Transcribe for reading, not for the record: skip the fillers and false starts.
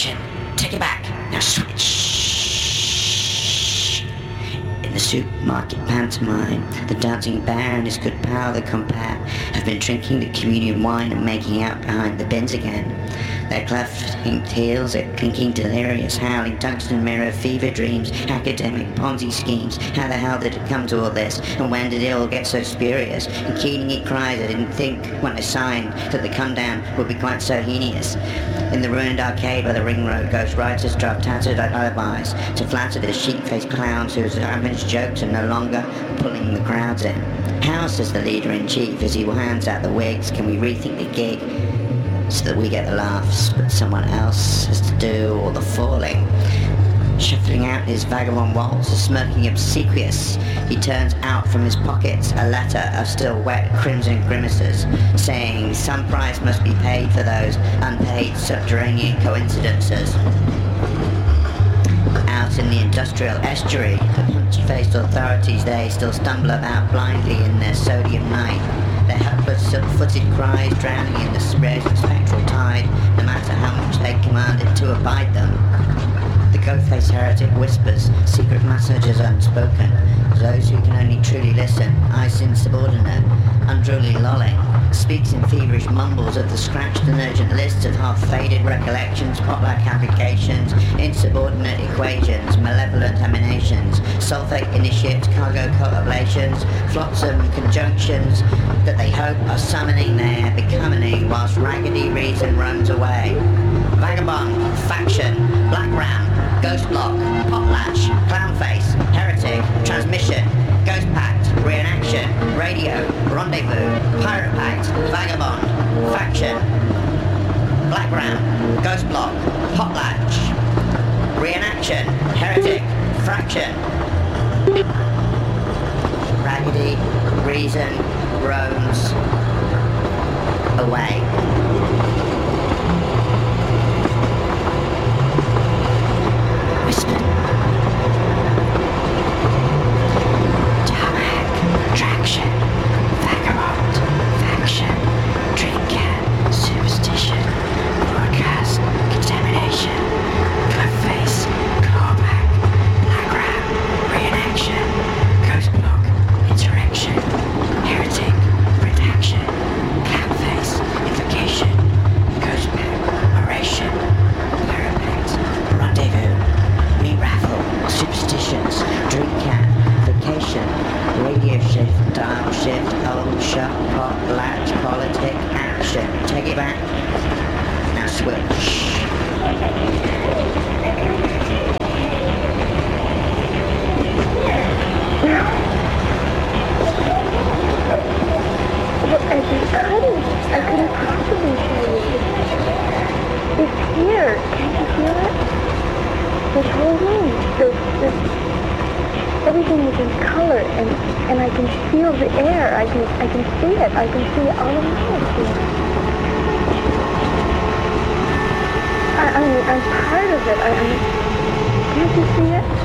Fraction. Take it back. Now switch. In the supermarket pantomime, the dancing bear and his good pal, the compare, have been drinking the communion wine and making out behind the bins again. Their cleft-inked heels are clinking delirious, howling tungsten mirror fever dreams, academic Ponzi schemes. How the hell did it come to all this? And when did it all get so spurious? And keenly cries, I didn't think when I signed that the come down would be quite so heinous. In the ruined arcade by the ring road, ghost writers draft tattered alibis to flatter the sheep-faced clowns whose average jokes are no longer pulling the crowds in. How, says the leader-in-chief as he hands out the wigs, can we rethink the gig so that we get the laughs, but someone else has to do all the falling? Shuffling out his vagabond waltz, smirking obsequious, he turns out from his pockets a letter of still wet crimson grimaces, saying some price must be paid for those unpaid subterranean coincidences. Out in the industrial estuary, the punchy-faced authorities, they still stumble about blindly in their sodium night. Their helpless silk-footed cries drowning in the spectral tide, no matter how much they commanded to abide them. The goat-faced heretic whispers, secret messages unspoken, to those who can only truly listen, eyes insubordinate, unruly lolling, speaks in feverish mumbles of the scratched and urgent lists of half-faded recollections, potluck applications, insubordinate equations, malevolent emanations, sulfate initiates, cargo oblations, flotsam conjunctions that they hope are summoning their becoming whilst raggedy reason roams away. Vagabond, faction, black ram, ghost block, potlatch, clownface, heretic, transmission, ghost pact, reenaction, radio, rendezvous, pirate pact, vagabond, faction, black ram, ghost block, potlatch, reenaction, heretic, fraction. Raggedy reason roams away. Traction, vagabond, faction, drink can, superstition, broadcast, contamination, clubface, clawback, black ram, reenaction, ghost block, insurrection, heretic, redaction, clapface, invocation, ghost pack, oration, parapet, rendezvous, meat raffle, superstitions, drink can, vacation, radio shift, dial shift, hold, shut, pot, latch, politic, action. Take it back. Now switch. But I couldn't possibly show you. It's here. Can't you feel it? This whole room. Everything is in color, and I can feel the air. I can see it. I can see it all around me. I'm part of it. Can't you see it?